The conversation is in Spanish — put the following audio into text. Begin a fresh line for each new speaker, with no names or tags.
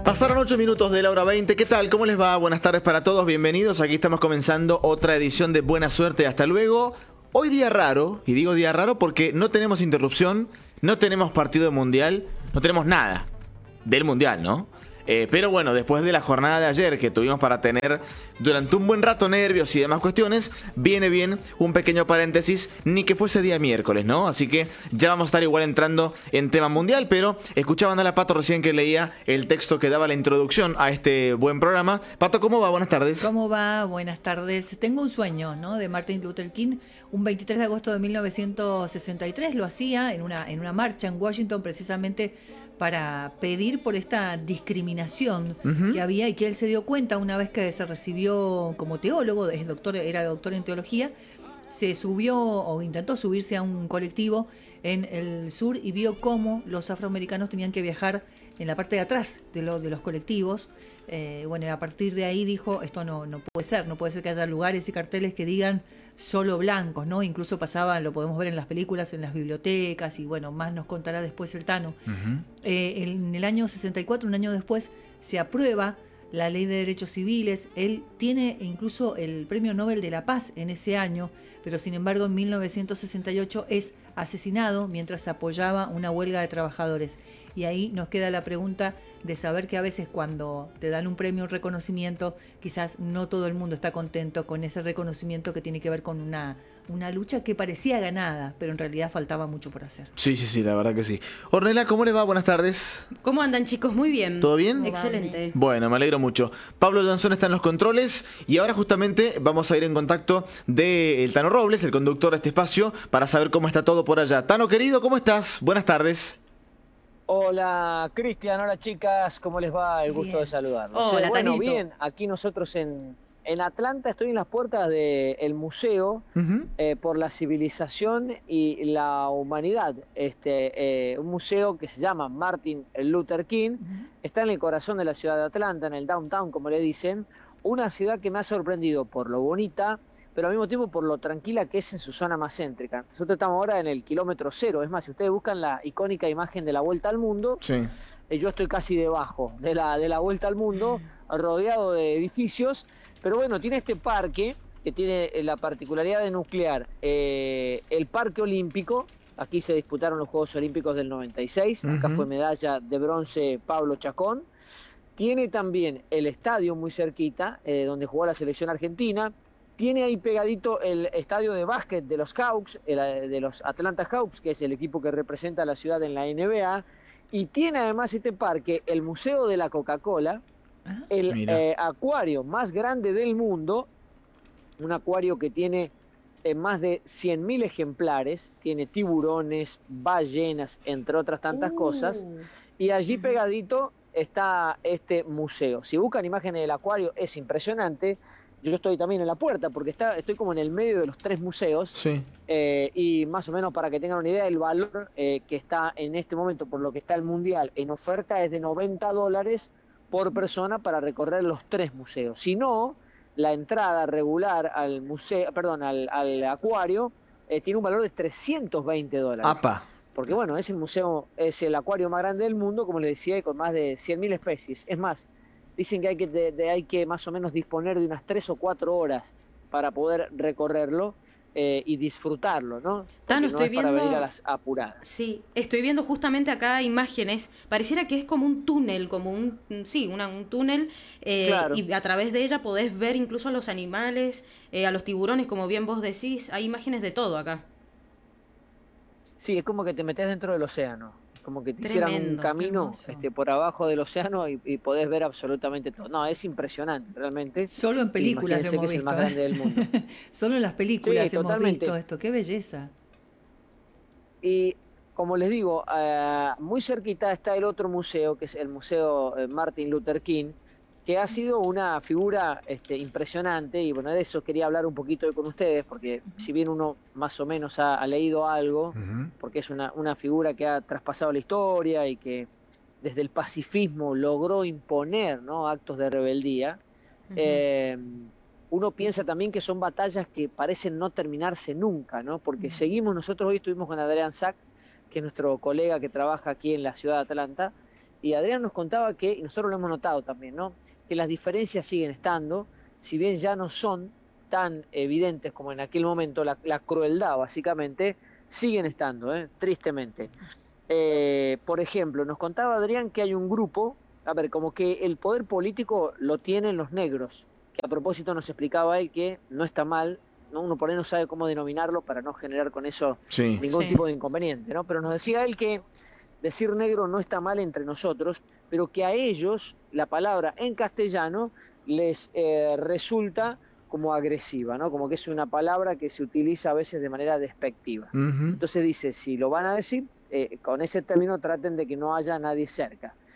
Pasaron 8 minutos de la hora 20. ¿Qué tal? ¿Cómo les va? Buenas tardes para todos. Bienvenidos. Aquí estamos comenzando otra edición de Buena Suerte. Hasta luego. Hoy día raro, y digo día raro porque no tenemos interrupción, no tenemos partido de mundial, no tenemos nada del mundial, ¿no? Pero bueno, después de la jornada de ayer que tuvimos para tener durante un buen rato nervios y demás cuestiones, viene bien un pequeño paréntesis, ni que fuese día miércoles, ¿no? Así que ya vamos a estar igual entrando en tema mundial, pero escuchaban a la Pato recién que leía el texto que daba la introducción a este buen programa. Pato, ¿cómo va? Buenas tardes.
¿Cómo va? Buenas tardes. Tengo un sueño, ¿no? De Martin Luther King. Un 23 de agosto de 1963 lo hacía en una marcha en Washington, precisamente para pedir por esta discriminación que había y que él se dio cuenta una vez que se recibió como teólogo, era doctor en teología, se subió o intentó subirse a un colectivo en el sur y vio cómo los afroamericanos tenían que viajar en la parte de atrás de los colectivos. Bueno, a partir de ahí dijo, esto no puede ser que haya lugares y carteles que digan solo blancos, ¿no? Incluso pasaba, lo podemos ver en las películas, en las bibliotecas, y bueno, más nos contará después el Tano. En el año 64, un año después, se aprueba la Ley de Derechos Civiles. Él tiene incluso el Premio Nobel de la Paz en ese año, pero sin embargo en 1968 es asesinado mientras apoyaba una huelga de trabajadores. Y ahí nos queda la pregunta de saber que a veces cuando te dan un premio, un reconocimiento, quizás no todo el mundo está contento con ese reconocimiento que tiene que ver con una lucha que parecía ganada, pero en realidad faltaba mucho por hacer.
Sí, la verdad que sí. Ornella, ¿cómo le va? Buenas tardes.
¿Cómo andan, chicos? Muy bien.
¿Todo bien?
Excelente.
Bueno, me alegro mucho. Pablo Janzón está en los controles y ahora justamente vamos a ir en contacto del Tano Robles, el conductor de este espacio, para saber cómo está todo por allá. Tano, querido, ¿cómo estás? Buenas tardes.
Hola, Cristian, hola chicas, ¿cómo les va? El gusto de saludarlos.
Hola,
bueno,
Tanito.
bien, aquí nosotros en Atlanta, estoy en las puertas del museo por la civilización y la humanidad. Un museo que se llama Martin Luther King, está en el corazón de la ciudad de Atlanta, en el downtown, como le dicen, una ciudad que me ha sorprendido por lo bonita, pero al mismo tiempo por lo tranquila que es en su zona más céntrica. Nosotros estamos ahora en el kilómetro cero, es más, si ustedes buscan la icónica imagen de la Vuelta al Mundo,
Sí.
yo estoy casi debajo de la Vuelta al Mundo, rodeado de edificios, pero bueno, tiene este parque que tiene la particularidad de nuclear el Parque Olímpico. Aquí se disputaron los Juegos Olímpicos del 96, acá fue medalla de bronce Pablo Chacón. Tiene también el estadio muy cerquita, donde jugó la selección argentina. Tiene ahí pegadito el estadio de básquet de los Hawks, de los Atlanta Hawks, que es el equipo que representa a la ciudad en la NBA. Y tiene además este parque el Museo de la Coca-Cola, el acuario más grande del mundo, un acuario que tiene más de 100.000 ejemplares, tiene tiburones, ballenas, entre otras tantas cosas. Y allí pegadito está este museo. Si buscan imágenes del acuario, es impresionante. Yo estoy también en la puerta porque estoy como en el medio de los tres museos.
Sí.
Y más o menos para que tengan una idea, el valor que está en este momento, por lo que está el Mundial en oferta, es de $90 por persona para recorrer los tres museos. Si no, la entrada regular al museo, perdón, al acuario tiene un valor de $320.
Apa.
Porque bueno, es el acuario más grande del mundo, como les decía, y con más de 100.000 especies. Es más, dicen que hay que más o menos disponer de unas 3 o 4 horas para poder recorrerlo y disfrutarlo, ¿no?
Tano,
Porque no
estoy
es para
viendo
venir a las apuradas.
Sí, estoy viendo justamente acá imágenes. Pareciera que es como un túnel, como un túnel,
Claro.
y a través de ella podés ver incluso a los animales, a los tiburones, como bien vos decís. Hay imágenes de todo acá.
Sí, es como que te metes dentro del océano. Como que te hicieran un
Tremendo,
camino
hermoso.
por abajo del océano y podés ver absolutamente todo. No, es impresionante, realmente.
Solo en películas lo
Imagínense que
hemos
es el
visto.
más grande del mundo.
Solo en las películas
Sí,
hemos
totalmente.
visto esto. ¡Qué belleza!
Y como les digo, muy cerquita está el otro museo, que es el Museo Martin Luther King, que ha sido una figura impresionante, y bueno, de eso quería hablar un poquito hoy con ustedes, porque si bien uno más o menos ha leído algo, porque es una figura que ha traspasado la historia y que desde el pacifismo logró imponer, ¿no?, actos de rebeldía, uno piensa también que son batallas que parecen no terminarse nunca, ¿no? Porque seguimos, nosotros hoy estuvimos con Adrián Sack, que es nuestro colega que trabaja aquí en la ciudad de Atlanta, Y Adrián nos contaba que, y nosotros lo hemos notado también, ¿no? Que las diferencias siguen estando, si bien ya no son tan evidentes como en aquel momento, la crueldad básicamente, siguen estando, tristemente. Por ejemplo, nos contaba Adrián que hay un grupo, a ver, como que el poder político lo tienen los negros, que a propósito nos explicaba él que no está mal, ¿no? Uno por ahí no sabe cómo denominarlo para no generar con eso ningún tipo de inconveniente, ¿no? Pero nos decía él que decir negro no está mal entre nosotros, pero que a ellos la palabra en castellano les resulta como agresiva, ¿no? Como que es una palabra que se utiliza a veces de manera despectiva. Entonces dice, si lo van a decir, con ese término traten de que no haya nadie cerca.